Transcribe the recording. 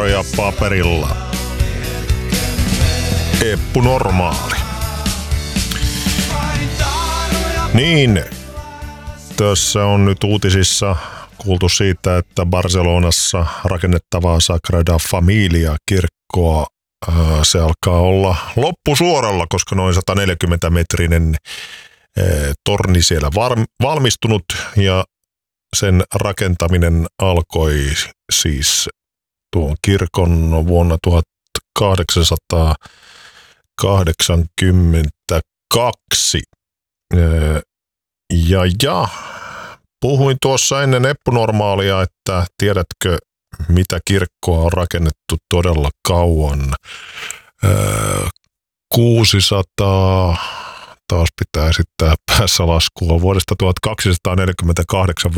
numeroja paperilla. Eppu Normaali. Niin, tässä on nyt uutisissa kuultu siitä, että Barcelonassa rakennettavaa Sagrada Familia-kirkkoa se alkaa olla loppusuoralla, koska noin 140-metrinen torni siellä valmistunut ja sen rakentaminen alkoi siis tuon kirkon vuonna 1882. Ja puhuin tuossa ennen Eppu Normaalia, että tiedätkö mitä kirkkoa on rakennettu todella kauan. 600, taas pitää esittää päässä laskua, vuodesta 1248